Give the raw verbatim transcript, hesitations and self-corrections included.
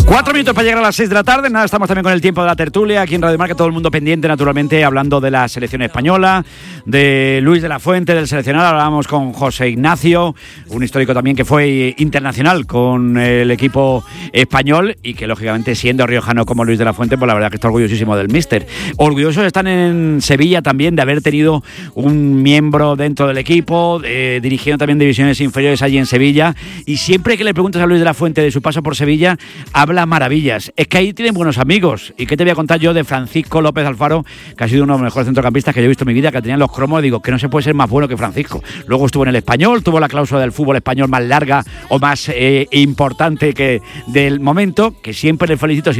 Cuatro minutos para llegar a las seis de la tarde. Nada, estamos también con el tiempo de la tertulia aquí en Radio Marca, todo el mundo pendiente, naturalmente, hablando de la selección española, de Luis de la Fuente, del seleccionado. Hablábamos con José Ignacio, un histórico también que fue internacional con el equipo español y que, lógicamente, siendo riojano como Luis de la Fuente, pues la verdad que está orgullosísimo del míster. Orgullosos están en Sevilla también de haber tenido un miembro dentro del equipo, eh, dirigiendo también divisiones inferiores allí en Sevilla, y siempre que le preguntas a Luis de la Fuente de su paso por Sevilla, habla maravillas. Es que ahí tienen buenos amigos. ¿Y qué te voy a contar yo de Francisco López Alfaro, que ha sido uno de los mejores centrocampistas que yo he visto en mi vida, que tenían los cromos? Digo, que no se puede ser más bueno que Francisco. Luego estuvo en el Español, tuvo la cláusula del fútbol español más larga o más eh, importante que del momento, que siempre le felicito.